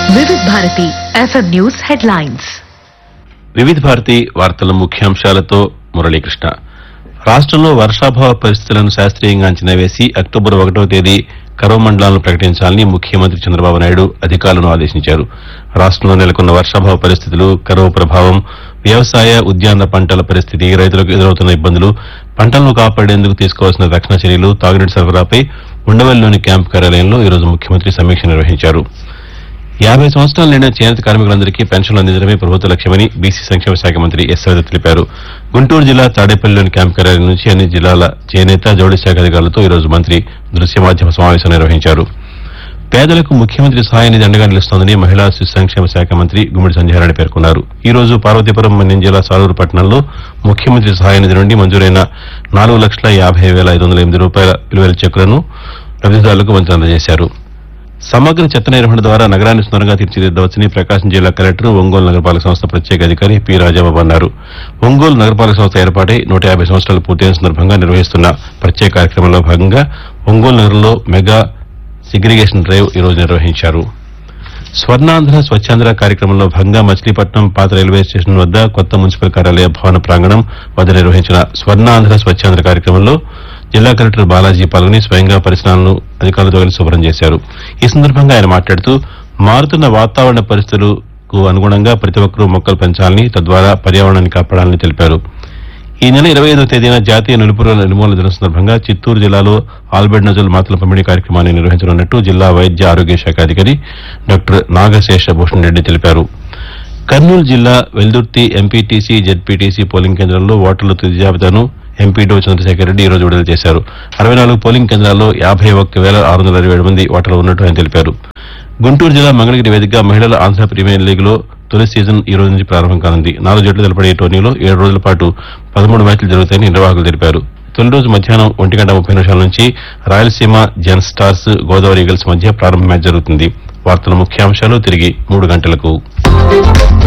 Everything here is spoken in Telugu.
వివిధ భారతి FM న్యూస్ హెడ్లైన్స్. వివిధ భారతి వార్తల ముఖ్యాంశాలతో మురళీకృష్ణ. రాష్ట్రంలో వర్షాభావ పరిస్థితులను శాస్త్రీయంగా అంచనా వేసి అక్టోబర్ 1వ తేదీ కరువు మండలాలను ప్రకటించాలని ముఖ్యమంత్రి చంద్రబాబు నాయుడు అధికారులను ఆదేశించారు. రాష్ట్రంలో నెలకొన్న వర్షాభావ పరిస్థితులు, కరువు ప్రభావం, వ్యవసాయ, ఉద్యాన పంటల పరిస్థితి, రైతులకు ఎదురవుతున్న ఇబ్బందులు, పంటలను కాపాడేందుకు తీసుకోవాల్సిన రక్షణ చర్యలు, తాగునీటి సరఫరాపై ఉండవల్లిలోని క్యాంపు కార్యాలయంలో ఈరోజు ముఖ్యమంత్రి సమీక్ష నిర్వహించారు. 50 సంవత్సరాలు నిండిన చేనేత కార్మికులందరికీ పెన్షన్లు అందించడమే ప్రభుత్వ లక్ష్యమని బీసీ సంక్షేమ శాఖ మంత్రి ఎస్ సవిత తెలిపారు. గుంటూరు జిల్లా తాడేపల్లిలోని క్యాంపు కార్యాలయం నుంచి అన్ని జిల్లాల చేనేత, జౌళి శాఖ అధికారులతో ఈరోజు మంత్రి దృశ్య మాధ్యమ సమావేశం నిర్వహించారు. పేదలకు ముఖ్యమంత్రి సహాయ నిధి అండగా నిలుస్తోందని మహిళా శిశు సంక్షేమ శాఖ మంత్రి గుమ్మిడి సంధ్యారాణి పేర్కొన్నారు. ఈ రోజు పార్వతీపురం మన్యం జిల్లా సాలూరు పట్టణంలో ముఖ్యమంత్రి సహాయ నిధి నుండి మంజూరైన 4,50,508 రూపాయల విలువైన చెక్కులను లబ్దిదారులకు మంత్రి అందజేశారు. సమగ్ర చెత్త నిర్వహణ ద్వారా నగరాన్ని సుందరంగా తీర్చిదిద్దవచ్చని ప్రకాశం జిల్లా కలెక్టర్, ఒంగోలు నగరపాలక సంస్థ ప్రత్యేక అధికారి పి రాజాబాబు అన్నారు. ఒంగోలు నగరపాలక సంస్థ ఏర్పాటై 150 సంవత్సరాలు పూర్తయిన సందర్భంగా నిర్వహిస్తున్న ప్రత్యేక కార్యక్రమంలో భాగంగా ఒంగోలు నగరంలో మెగా సిగ్రిగేషన్ డ్రైవ్ ఈ రోజు నిర్వహించారు. స్వర్ణాంధ్ర స్వచ్ఛాంధ్ర కార్యక్రమంలో భాగంగా మచిలీపట్నం పాత రైల్వే స్టేషన్ వద్ద కొత్త మున్సిపల్ కార్యాలయ భవన ప్రాంగణం వద్ద నిర్వహించిన స్వర్ణాంధ్ర స్వచ్ఛాంధ్ర కార్యక్రమంలో జిల్లా కలెక్టర్ బాలాజీ పాల్గొని స్వయంగా పరిసరాలను అధికారులతో కలిసి శుభ్రం చేశారు. ఈ సందర్భంగా ఆయన మాట్లాడుతూ మారుతున్న వాతావరణ పరిస్థితులకు అనుగుణంగా ప్రతి ఒక్కరూ మొక్కలు పెంచాలని, తద్వారా పర్యావరణాన్ని కాపాడాలని తెలిపారు. ఈ నెల 25వ తేదీన జాతీయ నులిపురుగుల నిర్మూలన దినం సందర్భంగా చిత్తూరు జిల్లాలో ఆల్బెండజోల్ మాత్రల పంపిణీ కార్యక్రమాన్ని నిర్వహించనున్నట్టు జిల్లా వైద్య ఆరోగ్య శాఖ అధికారి డాక్టర్ నాగశేష భూషణ్ రెడ్డి తెలిపారు. కర్నూలు జిల్లా వెల్దుర్తి ఎంపీటీసీ, జెడ్పీటీసీ పోలింగ్ కేంద్రంలో ఓటర్ల తుది జాబితాను ఎంపీడో చంద్రశేఖర్ రెడ్డి ఈ రోజు విడుదల చేశారు. 64 పోలింగ్ కేంద్రాల్లో 51,627 మంది ఓటర్లు ఉన్నట్టు ఆయన తెలిపారు. గుంటూరు జిల్లా మంగళగిరి వేదికగా మహిళల ఆంధ్ర ప్రీమియర్ లీగ్లో తొలి సీజన్ ఈ రోజు నుంచి ప్రారంభం కానుంది. 4 జట్లు తలపడే టోర్నీలో 7 రోజుల పాటు 13 మ్యాచ్లు జరుగుతాయని నిర్వాహకులు తెలిపారు. తొలి రోజు మధ్యాహ్నం 1:30 నుంచి రాయలసీమ జెన్ స్టార్స్, గోదావరి ఈగల్స్ మధ్య ప్రారంభ మ్యాచ్ జరుగుతుంది. వార్తల ముఖ్యాంశాలు తిరిగి 3 గంటలకు.